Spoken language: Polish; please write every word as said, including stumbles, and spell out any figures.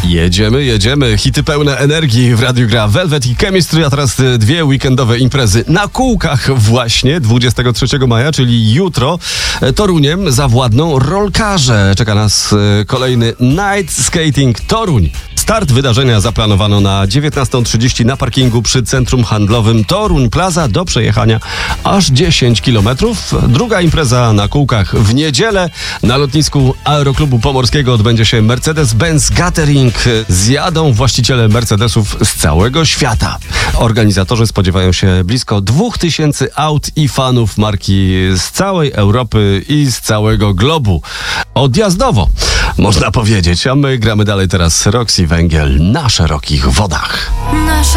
Jedziemy, jedziemy. Hity pełne energii w Radiu Gra Velvet i Chemistry, a teraz dwie weekendowe imprezy na kółkach właśnie dwudziestego trzeciego maja, czyli jutro. Toruniem zawładną rolkarze. Czeka nas kolejny Night Skating Toruń. Start wydarzenia zaplanowano na dziewiętnastą trzydzieści na parkingu przy Centrum Handlowym Toruń Plaza, do przejechania aż dziesięć kilometrów. Druga impreza na kółkach w niedzielę. Na lotnisku Aeroklubu Pomorskiego odbędzie się Mercedes-Benz Gathering. Zjadą właściciele Mercedesów z całego świata. Organizatorzy spodziewają się blisko dwóch tysięcy aut i fanów marki z całej Europy i z całego globu. Odjazdowo, można powiedzieć. A my gramy dalej teraz Roxy Węgiel na szerokich wodach. Nasze